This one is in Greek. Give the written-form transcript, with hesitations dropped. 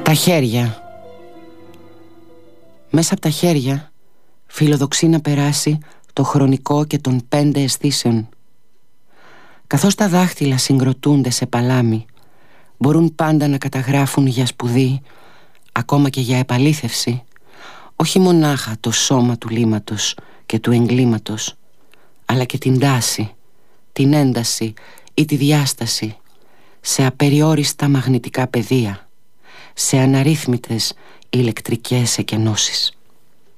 Τα χέρια. Μέσα από τα χέρια φιλοδοξεί να περάσει το χρονικό και των 5 αισθήσεων. Καθώς τα δάχτυλα συγκροτούνται σε παλάμη, μπορούν πάντα να καταγράφουν για σπουδή, ακόμα και για επαλήθευση, όχι μονάχα το σώμα του λύματος και του εγκλήματος, αλλά και την τάση, την ένταση ή τη διάσταση σε απεριόριστα μαγνητικά πεδία, σε αναρρύθμιτες ηλεκτρικές εκενώσεις.